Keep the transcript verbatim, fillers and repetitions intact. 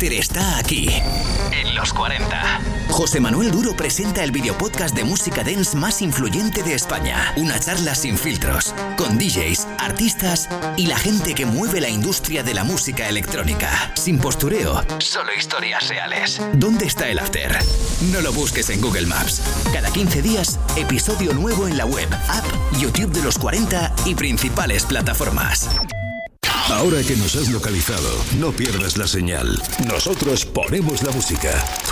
After está aquí, en los cuarenta. José Manuel Duro presenta el videopodcast de música dance más influyente de España. Una charla sin filtros, con D Js, artistas y la gente que mueve la industria de la música electrónica. Sin postureo, solo historias reales. ¿Dónde está el After? No lo busques en Google Maps. Cada quince días, episodio nuevo en la web, app, YouTube de los cuarenta y principales plataformas. Ahora que nos has localizado, no pierdas la señal. Nosotros ponemos la música.